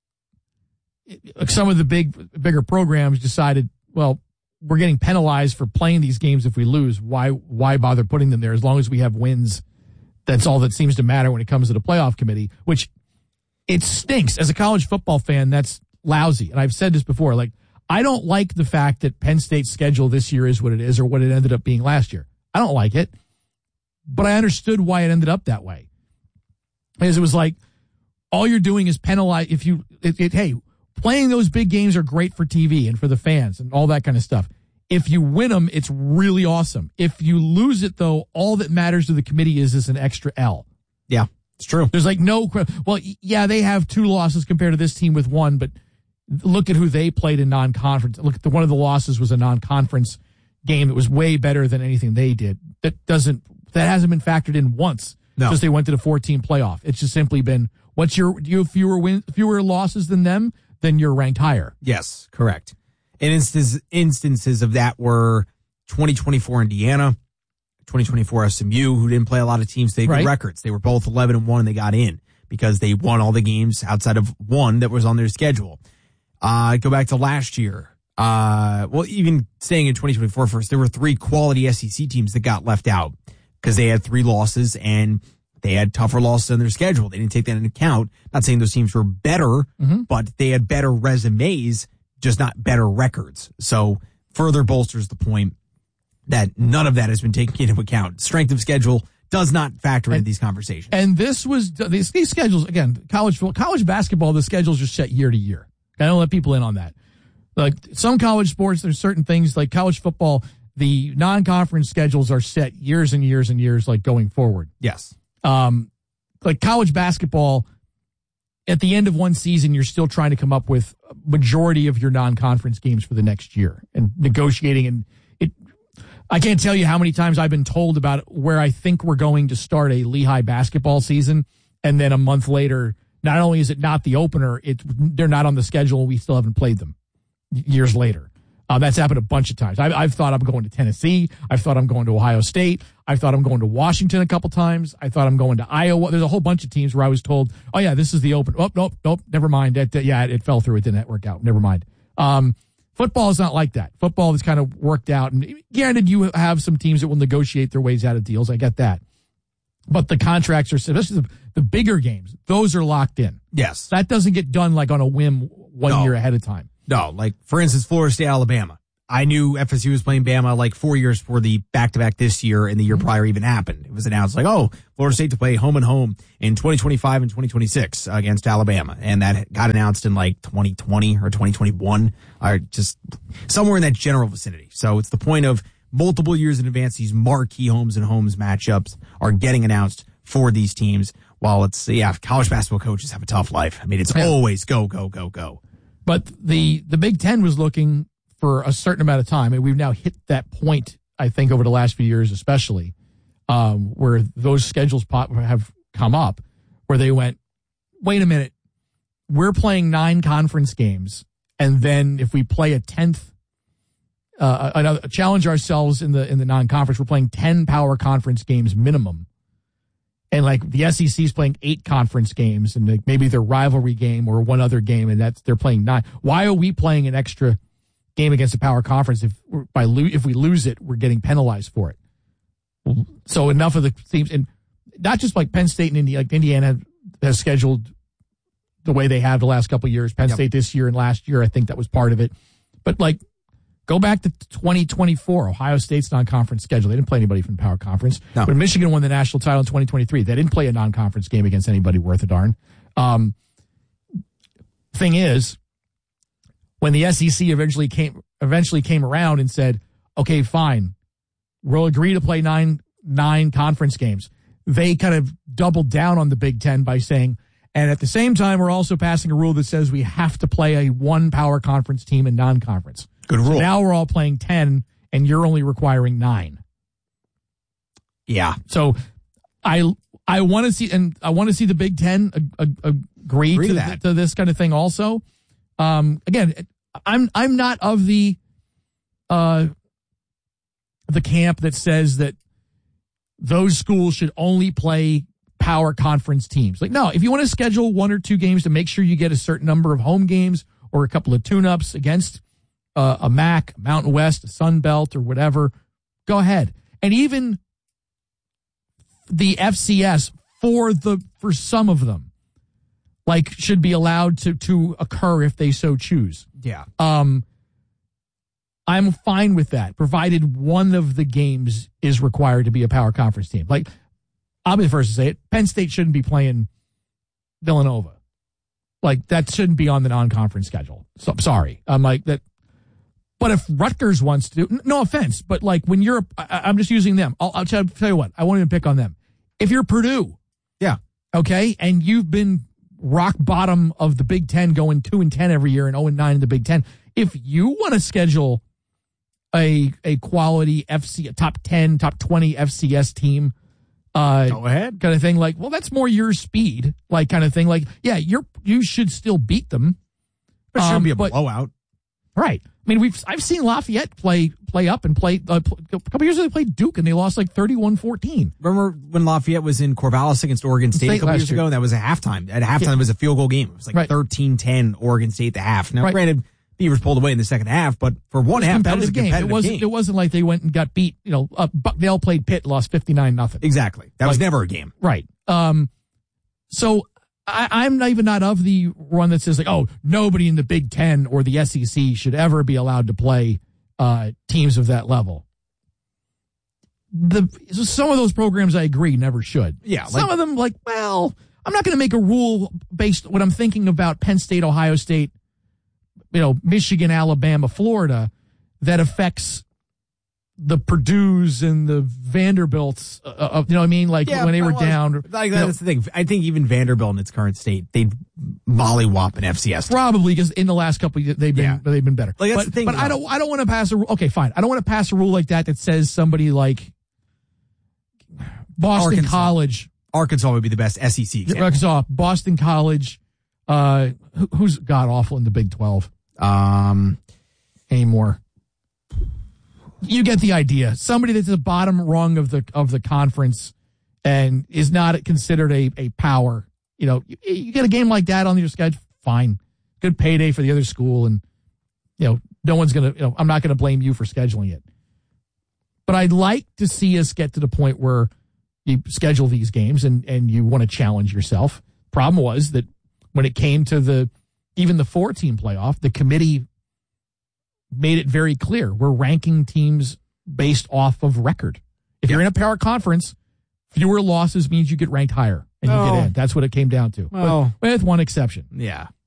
some of the bigger programs decided, well, we're getting penalized for playing these games if we lose. Why bother putting them there? As long as we have wins, that's all that seems to matter when it comes to the playoff committee, which it stinks. As a college football fan, that's lousy. And I've said this before, like, I don't like the fact that Penn State's schedule this year is what it is, or what it ended up being last year. I don't like it, but I understood why it ended up that way. Because it was like, all you're doing is penalize. Hey, playing those big games are great for TV and for the fans and all that kind of stuff. If you win them, it's really awesome. If you lose it, though, all that matters to the committee is an extra L.
Yeah, it's true.
There's like well, yeah, they have 2 losses compared to this team with 1, but look at who they played in non-conference. Look at one of the losses was a non-conference game that was way better than anything they did. That hasn't been factored in once.
No.
Because they went to the 14 playoff. It's just simply been, you have fewer losses than them, then you're ranked higher.
Yes, correct. And instances of that were 2024 Indiana, 2024 SMU, who didn't play a lot of teams. They had good records. They were both 11-1, and they got in because they won all the games outside of one that was on their schedule. Go back to last year. Even staying in 2024 first, there were 3 quality SEC teams that got left out because they had 3 losses and they had tougher losses on their schedule. They didn't take that into account. Not saying those teams were better, but they had better resumes, just not better records. So further bolsters the point that none of that has been taken into account. Strength of schedule does not factor into these conversations.
And this was these schedules, again, college basketball, the schedules are set year to year. I don't let people in on that. Like some college sports, there's certain things like college football, the non-conference schedules are set years and years and years, like going forward.
Yes.
Like college basketball, at the end of one season, you're still trying to come up with a majority of your non-conference games for the next year and negotiating. And I can't tell you how many times I've been told about where I think we're going to start a Lehigh basketball season, and then a month later, not only is it not the opener, they're not on the schedule. We still haven't played them years later. That's happened a bunch of times. I've thought I'm going to Tennessee. I've thought I'm going to Ohio State. I've thought I'm going to Washington a couple times. I thought I'm going to Iowa. There's a whole bunch of teams where I was told, oh, yeah, this is the open. Oh, nope, never mind. It fell through. It didn't work out. Never mind. Football is not like that. Football is kind of worked out. And granted, you have some teams that will negotiate their ways out of deals. I get that. But the contracts are, especially the bigger games, those are locked in.
Yes.
That doesn't get done like on a whim one year ahead of time.
No, like, for instance, Florida State, Alabama. I knew FSU was playing Bama like 4 years before the back-to-back this year and the year prior even happened. It was announced like, oh, Florida State to play home and home in 2025 and 2026 against Alabama. And that got announced in like 2020 or 2021, or just somewhere in that general vicinity. So it's the point of multiple years in advance, these marquee homes and homes matchups are getting announced for these teams. While it's, college basketball coaches have a tough life. I mean, it's always go, go, go, go.
But the Big Ten was looking for a certain amount of time, and we've now hit that point, I think, over the last few years especially, where those schedules have come up, where they went, wait a minute, we're playing 9 conference games, and then if we play a 10th, challenge ourselves in the non-conference, we're playing 10 power conference games minimum. And like the SEC is playing 8 conference games, and like maybe their rivalry game or one other game, and they're playing 9. Why are we playing an extra game against a power conference if we lose it, we're getting penalized for it? So enough of the teams, and not just like Penn State and Indiana. Like Indiana has scheduled the way they have the last couple of years. Penn State this year and last year, I think that was part of it. But like, go back to 2024, Ohio State's non-conference schedule. They didn't play anybody from the power conference. No. When Michigan won the national title in 2023, they didn't play a non-conference game against anybody worth a darn. Thing is, when the SEC eventually came around and said, okay, fine, we'll agree to play nine conference games, they kind of doubled down on the Big Ten by saying, and at the same time, we're also passing a rule that says we have to play a 1 power conference team in non-conference.
Good rule.
So now we're all playing 10, and you're only requiring 9.
Yeah.
So I want to see, and I want to see the Big Ten agree to this kind of thing. Also, again, I'm not of the camp that says that those schools should only play power conference teams. Like, no, if you want to schedule 1 or 2 games to make sure you get a certain number of home games or a couple of tune-ups against a MAC, Mountain West, a Sun Belt, or whatever, go ahead. And even the FCS for some of them, like, should be allowed to occur if they so choose.
Yeah.
I'm fine with that, provided one of the games is required to be a power conference team. Like, I'll be the first to say it, Penn State shouldn't be playing Villanova. Like, that shouldn't be on the non-conference schedule. So I'm sorry. I'm like that. But if Rutgers wants to, no offense, but like when I'm just using them. I'll tell you what, I won't even pick on them. If you're Purdue,
yeah,
okay, and you've been rock bottom of the Big Ten, going 2-10 every year and 0-9 in the Big Ten, if you want to schedule a quality a top 10, top 20 FCS team,
go ahead,
kind of thing. Like, well, that's more your speed, like kind of thing. Like, yeah, you should still beat them,
but it shouldn't be a blowout,
right? I mean, I've seen Lafayette play up and play a couple years ago. They played Duke and they lost like 31-14.
Remember when Lafayette was in Corvallis against Oregon State a couple years ago? That was a halftime. At halftime, it was a field goal game. It was like 13-10 Oregon State at the half. Now, granted, Beavers pulled away in the second half, but for one half, that was a competitive game.
It wasn't like they went and got beat. Bucknell played Pitt, lost 59-0.
Exactly. That was never a game.
Right. So I'm not of the one that says like, oh, nobody in the Big Ten or the SEC should ever be allowed to play teams of that level. Some of those programs, I agree, never should.
Yeah.
Some of them, like, well, I'm not going to make a rule based when I'm thinking about Penn State, Ohio State, Michigan, Alabama, Florida, that affects the Purdue's and the Vanderbilts, you know what I mean? Like, when they were down.
That's the thing. I think even Vanderbilt in its current state, they'd mollywop an FCS.
Probably, because in the last couple of years, they've been better.
Like, that's the thing.
But I don't want to pass a rule. Okay, fine. I don't want to pass a rule like that says somebody like Boston College.
Arkansas would be the best SEC example.
Arkansas, Boston College, who's god awful in the Big 12?
Anymore.
You get the idea. Somebody that's the bottom rung of the conference and is not considered a power. You get a game like that on your schedule, fine. Good payday for the other school, and no one's going to, I'm not going to blame you for scheduling it. But I'd like to see us get to the point where you schedule these games and you want to challenge yourself. Problem was that when it came to even the 4-team playoff, the committee made it very clear. We're ranking teams based off of record. If you're in a power conference, fewer losses means you get ranked higher and you get in. That's what it came down to.
Well,
with one exception.
Yeah.